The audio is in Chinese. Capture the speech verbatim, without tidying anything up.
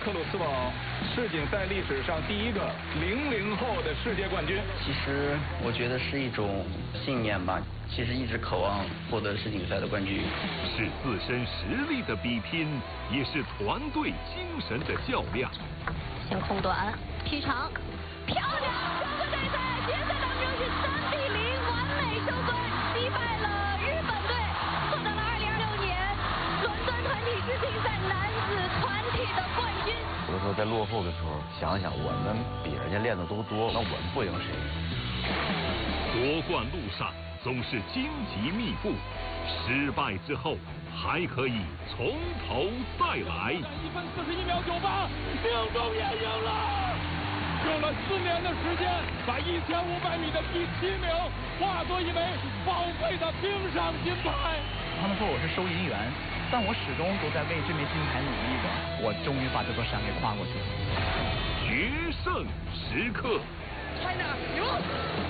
克鲁斯堡世锦赛历史上第一个零零后的世界冠军。 其实我觉得是一种信念吧，其实一直渴望获得世锦赛的冠军。 是自身实力的比拼，也是团队精神的较量。 先控短，踢长，漂亮！中国队在决赛当中是三比零完美收官，击败了日本队，获得了二零二六年伦敦团体世锦赛男子团体的冠军。 有的时候在落后的时候，想想我们比人家练的都多，那我们不赢谁？ 夺冠路上总是荆棘密布，失败之后还可以从头再来。 一分四十一秒九八，命中也赢了。用了四年的时间，把一千五百米的第七名化作一枚宝贵的冰上金牌。 他们说我是收银员，但我始终都在为这枚金牌努力着。我终于把这座山给跨过去了。 决胜时刻 China 赢了。